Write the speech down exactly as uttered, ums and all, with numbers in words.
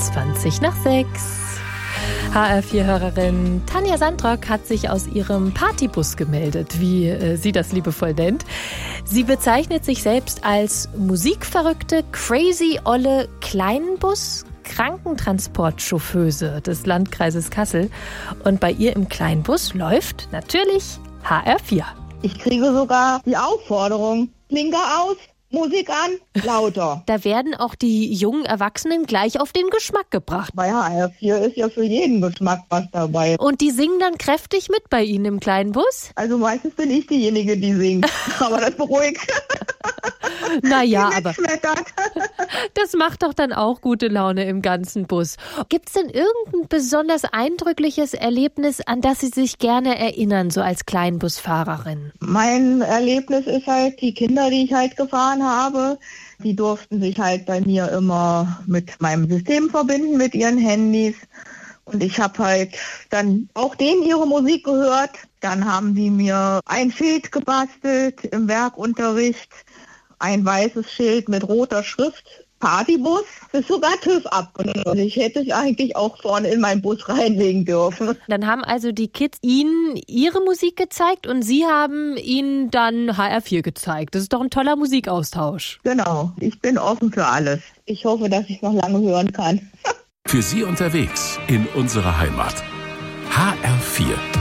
zwanzig nach sechs. H R vier-Hörerin Tanja Sandrock hat sich aus ihrem Partybus gemeldet, wie äh, sie das liebevoll nennt. Sie bezeichnet sich selbst als musikverrückte, crazy olle Kleinbus Krankentransportchauffeuse des Landkreises Kassel. Und bei ihr im Kleinbus läuft natürlich H R vier. Ich kriege sogar die Aufforderung, Blinker aus, Musik an, lauter. Da werden auch die jungen Erwachsenen gleich auf den Geschmack gebracht. Bei H R vier ist ja für jeden Geschmack was dabei. Und die singen dann kräftig mit bei Ihnen im kleinen Bus? Also meistens bin ich diejenige, die singt. Aber das beruhigt. Naja, aber das macht doch dann auch gute Laune im ganzen Bus. Gibt's denn irgendein besonders eindrückliches Erlebnis, an das Sie sich gerne erinnern, so als Kleinbusfahrerin? Mein Erlebnis ist halt, die Kinder, die ich halt gefahren habe, die durften sich halt bei mir immer mit meinem System verbinden, mit ihren Handys. Und ich habe halt dann auch denen ihre Musik gehört. Dann haben die mir ein Schild gebastelt im Werkunterricht. Ein weißes Schild mit roter Schrift, Partybus, ist sogar TÜV abgenommen. Ich hätte es eigentlich auch vorne in meinen Bus reinlegen dürfen. Dann haben also die Kids Ihnen ihre Musik gezeigt und Sie haben Ihnen dann H R vier gezeigt. Das ist doch ein toller Musikaustausch. Genau, ich bin offen für alles. Ich hoffe, dass ich noch lange hören kann. Für Sie unterwegs in unserer Heimat. H R vier.